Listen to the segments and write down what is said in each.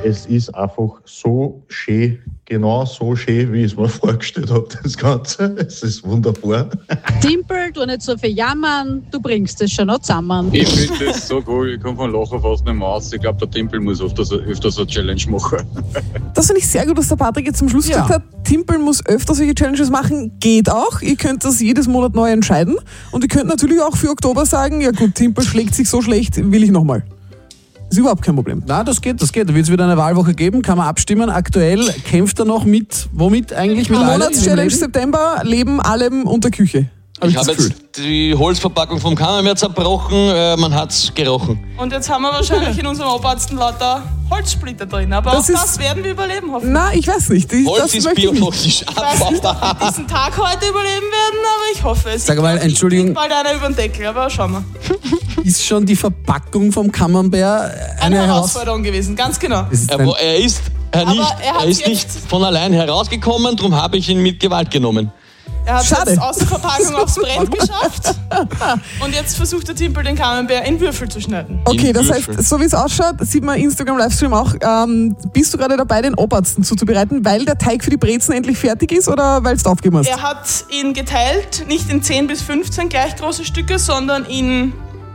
Es ist einfach so schön, genau so schön, wie ich es mir vorgestellt habe, das Ganze. Es ist wunderbar. Timpel, du nicht so viel jammern, du bringst es schon noch zusammen. Ich finde das so cool, ich komme von Lachen fast nicht mehr aus. Ich glaube, der Timpel muss öfter so eine Challenge machen. Das finde ich sehr gut, dass der Patrick jetzt zum Schluss gesagt hat, Timpel muss öfter solche Challenges machen. Geht auch. Ihr könnt das jedes Monat neu entscheiden. Und ihr könnt natürlich auch für Oktober sagen, ja gut, Timpel schlägt sich so schlecht, will ich nochmal. Ist überhaupt kein Problem. Na, das geht. Da wird es wieder eine Wahlwoche geben, kann man abstimmen. Aktuell kämpft er noch womit eigentlich? Mit Monatschallenge September, Leben, allem und der Küche. Ich habe jetzt die Holzverpackung vom Camembert zerbrochen, man hat's gerochen. Und jetzt haben wir wahrscheinlich in unserem Obarzten lauter Holzsplitter drin, aber auch das werden wir überleben, hoffentlich. Na, ich weiß nicht. Holz ist biologisch abbaubar. Ich weiß nicht, ob wir diesen Tag heute überleben werden, aber ich hoffe es. Sag mal, Entschuldigung. Ich bald einer über den Deckel, aber schauen wir. Ist schon die Verpackung vom Camembert eine Herausforderung gewesen, ganz genau. Er ist nicht von allein herausgekommen, darum habe ich ihn mit Gewalt genommen. Er hat jetzt aus der Verpackung aufs Brett geschafft und jetzt versucht der Timpel den Camembert in Würfel zu schneiden. Okay, das heißt, so wie es ausschaut, sieht man Instagram-Livestream auch, bist du gerade dabei, den Obarzten zuzubereiten, weil der Teig für die Brezen endlich fertig ist oder weil du aufgegeben hast? Er hat ihn geteilt, nicht in 10 bis 15 gleich große Stücke, sondern in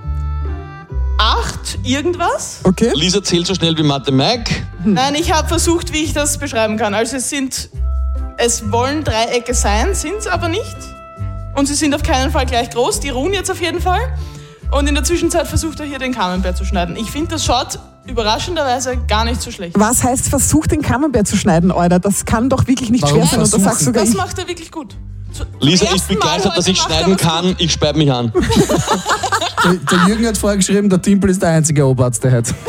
8 irgendwas. Okay. Lisa zählt so schnell wie Mathe Mike. Nein, ich habe versucht, wie ich das beschreiben kann. Also es wollen Dreiecke sein, sind es aber nicht. Und sie sind auf keinen Fall gleich groß. Die ruhen jetzt auf jeden Fall. Und in der Zwischenzeit versucht er hier den Camembert zu schneiden. Ich finde, das schaut überraschenderweise gar nicht so schlecht. Was heißt, versucht den Camembert zu schneiden, Alter? Das kann doch wirklich nicht schwer sein. Und das sagst sogar das macht er wirklich gut. Lisa, ich bin begeistert, dass ich schneiden kann. Ich speibe mich an. Der Jürgen hat vorher geschrieben, der Timpel ist der einzige Oberarzt, der hat.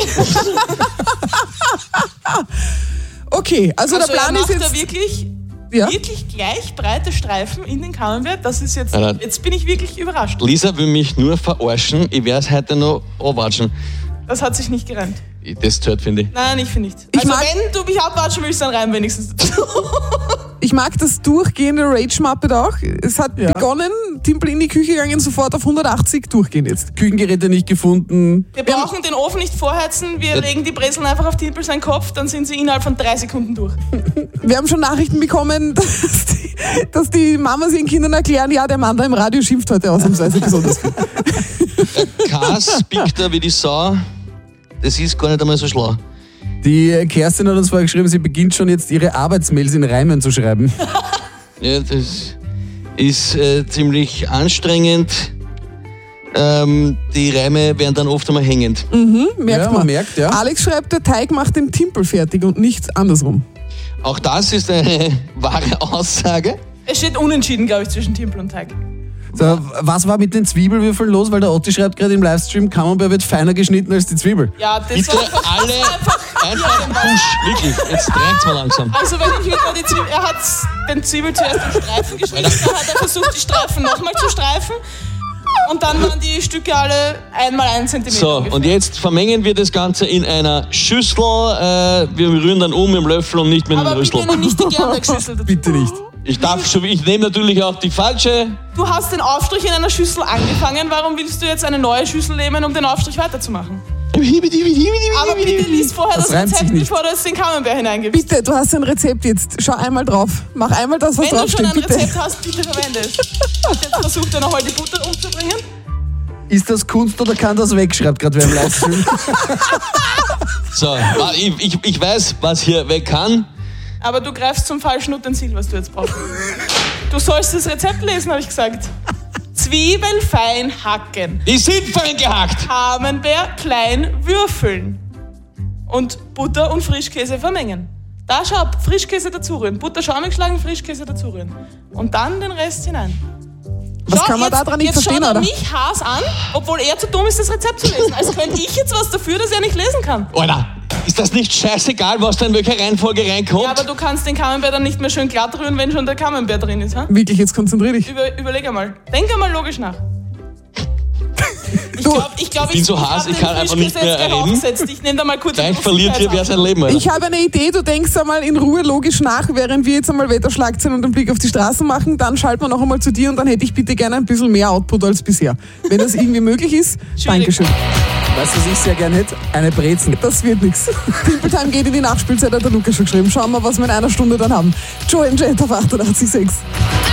Okay, also der Plan ist jetzt... Wirklich gleich breite Streifen in den Camembert. Das ist jetzt bin ich wirklich überrascht. Lisa will mich nur verarschen. Ich werde es heute noch abwatschen. Das hat sich nicht gereimt. Das zählt, finde ich. Nein, ich finde nicht. Also wenn du mich abwatschen willst, dann reim wenigstens. Ich mag das durchgehende Rage-Mappet auch. Es hat begonnen, Timpel in die Küche gegangen, sofort auf 180 durchgehen jetzt. Küchengeräte nicht gefunden. Wir brauchen den Ofen nicht vorheizen, wir legen die Brezeln einfach auf Timpel seinen Kopf, dann sind sie innerhalb von 3 Sekunden durch. Wir haben schon Nachrichten bekommen, dass die Mamas ihren Kindern erklären, ja, der Mann da im Radio schimpft heute ausnahmsweise besonders viel. Kass biegt da wie die Sau. Das ist gar nicht einmal so schlau. Die Kerstin hat uns vorher geschrieben, sie beginnt schon jetzt ihre Arbeitsmails in Reimen zu schreiben. Ja, das ist ziemlich anstrengend. Die Reime werden dann oft einmal hängend. Merkt man. Ja. Alex schreibt, der Teig macht den Timpel fertig und nicht andersrum. Auch das ist eine wahre Aussage. Es steht unentschieden, glaube ich, zwischen Timpel und Teig. So, was war mit den Zwiebelwürfeln los? Weil der Otti schreibt gerade im Livestream, Camembert wird feiner geschnitten als die Zwiebel. Ja, das bitte war alle einfach push, wirklich. Jetzt reicht's mal langsam. Also wenn ich wieder die Zwiebel, er hat den Zwiebel zuerst in Streifen geschnitten, dann hat er versucht, die Streifen nochmal zu streifen. Und dann waren die Stücke alle 1x1 cm. So, ungefähr. Und jetzt vermengen wir das Ganze in einer Schüssel. Wir rühren dann mit dem Löffel und nicht mit dem Rüssel. Aber bitte nicht die Gerberg-Schüssel dazu. Bitte nicht. Ich nehme natürlich auch die falsche. Du hast den Aufstrich in einer Schüssel angefangen. Warum willst du jetzt eine neue Schüssel nehmen, um den Aufstrich weiterzumachen? Aber bitte lies vorher das Rezept, bevor du jetzt den Camembert hineingibst. Bitte, du hast ein Rezept jetzt. Schau einmal drauf. Mach einmal das, was draufsteht. Wenn du schon ein Rezept hast, bitte verwende es. Jetzt versucht er nochmal die Butter umzubringen. Ist das Kunst oder kann das weg? Schreibt gerade wer im Livestream. So, ich weiß, was hier weg kann. Aber du greifst zum falschen Utensil, was du jetzt brauchst. Du sollst das Rezept lesen, habe ich gesagt. Zwiebeln fein hacken. Die sind fein gehackt. Camembert klein würfeln. Und Butter und Frischkäse vermengen. Da schau, Frischkäse dazu rühren. Butter schaumig schlagen, Frischkäse dazu rühren. Und dann den Rest hinein. Was kann man da dran nicht verstehen, oder? Jetzt schaut er mich Haas an, obwohl er zu dumm ist, das Rezept zu lesen. Als könnte ich jetzt was dafür, dass er nicht lesen kann. Alter, ist das nicht scheißegal, was da in welcher Reihenfolge reinkommt? Ja, aber du kannst den Camembert dann nicht mehr schön glatt rühren, wenn schon der Camembert drin ist. Ha? Wirklich, jetzt konzentrier dich. Überleg einmal. Denk einmal logisch nach. Ich bin so Haas, ich kann einfach nicht mehr reden. Ich nehme da mal kurz. Vielleicht verliert hier wer sein Leben. Alter. Ich habe eine Idee, du denkst einmal in Ruhe logisch nach, während wir jetzt einmal Wetterschlagzeilen und einen Blick auf die Straßen machen, dann schalten wir noch einmal zu dir und dann hätte ich bitte gerne ein bisschen mehr Output als bisher. Wenn das irgendwie möglich ist, Dankeschön. Weißt du, was ich sehr gerne hätte? Eine Brezen. Das wird nichts. Timple Time geht in die Nachspielzeit, hat der Lukas schon geschrieben. Schauen wir, was wir in einer Stunde dann haben. Joe and Jet auf 88,6.